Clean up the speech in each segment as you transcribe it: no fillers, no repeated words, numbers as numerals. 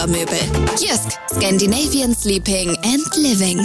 Möbel. Jysk, Scandinavian Sleeping and Living.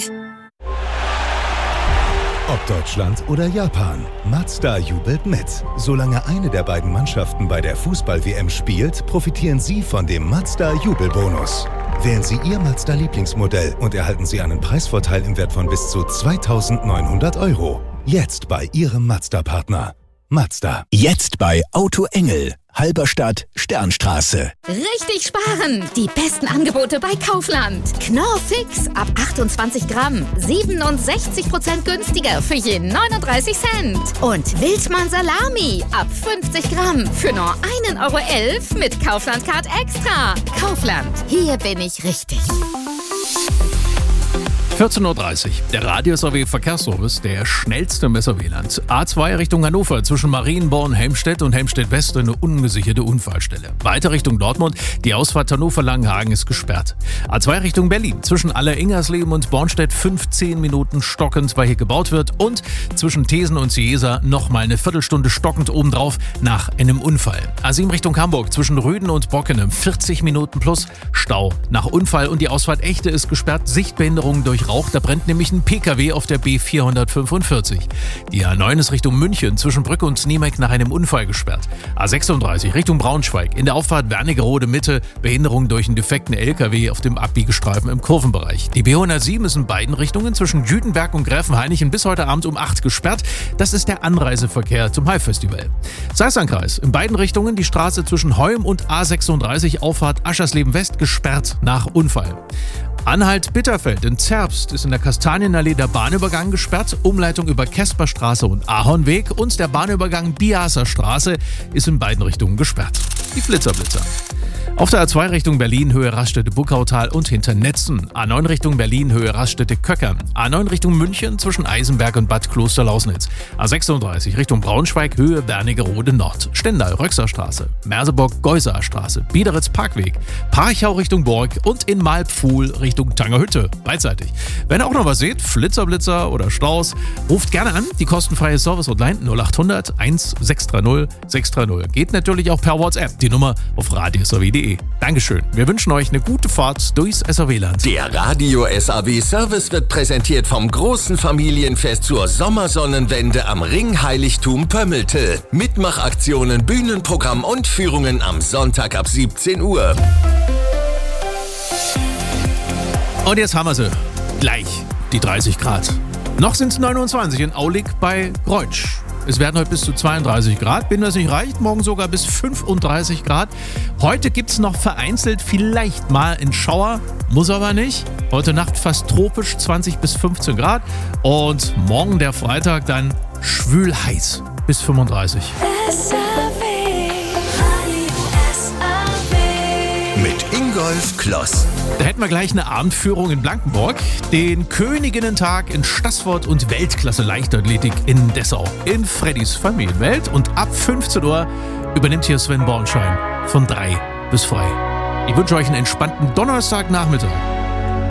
Ob Deutschland oder Japan, Mazda jubelt mit. Solange eine der beiden Mannschaften bei der Fußball-WM spielt, profitieren Sie von dem Mazda-Jubelbonus. Wählen Sie Ihr Mazda-Lieblingsmodell und erhalten Sie einen Preisvorteil im Wert von bis zu 2.900 €. Jetzt bei Ihrem Mazda-Partner. Mazda. Jetzt bei Auto Engel. Halberstadt, Sternstraße. Richtig sparen! Die besten Angebote bei Kaufland. Knorr Fix ab 28 Gramm. 67% günstiger für je 39 Cent. Und Wildmann Salami ab 50 Gramm für nur 1,11 € mit Kaufland Card Extra. Kaufland, hier bin ich richtig. 14.30 Uhr. Der Radius-AW-Verkehrsservice, der schnellste im SAW-Land. A2 Richtung Hannover zwischen Marienborn-Helmstedt und Helmstedt-West eine ungesicherte Unfallstelle. Weiter Richtung Dortmund, die Ausfahrt Hannover-Langenhagen ist gesperrt. A2 Richtung Berlin zwischen Aller-Ingersleben und Bornstedt 15 Minuten stockend, weil hier gebaut wird. Und zwischen Thesen und Ciesa nochmal eine Viertelstunde stockend obendrauf nach einem Unfall. A7 Richtung Hamburg zwischen Rüden und Bockenem 40 Minuten plus Stau nach Unfall. Und die Ausfahrt Echte ist gesperrt. Sichtbehinderung durch Rauch, da brennt nämlich ein PKW auf der B445. Die A9 ist Richtung München zwischen Brücke und Sniemek nach einem Unfall gesperrt. A36 Richtung Braunschweig. In der Auffahrt Wernigerode Mitte Behinderung durch einen defekten LKW auf dem Abbiegestreifen im Kurvenbereich. Die B107 ist in beiden Richtungen zwischen Jüdenberg und Gräfenhainichen bis heute Abend um 8 gesperrt. Das ist der Anreiseverkehr zum Highfestival. Salzlandkreis. In beiden Richtungen die Straße zwischen Heum und A36 Auffahrt Aschersleben West gesperrt nach Unfall. Anhalt-Bitterfeld in Zerbst ist in der Kastanienallee der Bahnübergang gesperrt, Umleitung über Kesperstraße und Ahornweg und der Bahnübergang Biaser Straße ist in beiden Richtungen gesperrt. Die Flitzer. Auf der A2 Richtung Berlin, Höhe Raststätte-Buckautal und hinter Netzen. A9 Richtung Berlin, Höhe Raststätte-Köckern. A9 Richtung München zwischen Eisenberg und Bad Klosterlausnitz. A36 Richtung Braunschweig, Höhe Wernigerode Nord. Stendal, Röxerstraße. Merseburg, Geusaer Straße. Biederitz, Parkweg. Parchau Richtung Burg und in Malpfuhl Richtung Tangerhütte. Beidseitig. Wenn ihr auch noch was seht, Flitzer oder Staus, ruft gerne an. Die kostenfreie Service-Hotline 0800 1630 630. Geht natürlich auch per WhatsApp. Die Nummer auf radius.de. Dankeschön. Wir wünschen euch eine gute Fahrt durchs SAW-Land. Der Radio SAW-Service wird präsentiert vom großen Familienfest zur Sommersonnenwende am Ringheiligtum Pömmelte. Mitmachaktionen, Bühnenprogramm und Führungen am Sonntag ab 17 Uhr. Und jetzt haben wir sie. Gleich die 30 Grad. Noch sind es 29 in Aulig bei Greutsch. Es werden heute bis zu 32 Grad. Wenn das nicht reicht, morgen sogar bis 35 Grad. Heute gibt es noch vereinzelt vielleicht mal einen Schauer, muss aber nicht. Heute Nacht fast tropisch, 20 bis 15 Grad. Und morgen der Freitag dann schwül heiß bis 35. Mit Ingolf Kloss. Da hätten wir gleich eine Abendführung in Blankenburg, den Königinnentag in Staßfurt und Weltklasse-Leichtathletik in Dessau. In Freddys Familienwelt. Und ab 15 Uhr übernimmt hier Sven Bornschein von 3 bis frei. Ich wünsche euch einen entspannten Donnerstagnachmittag.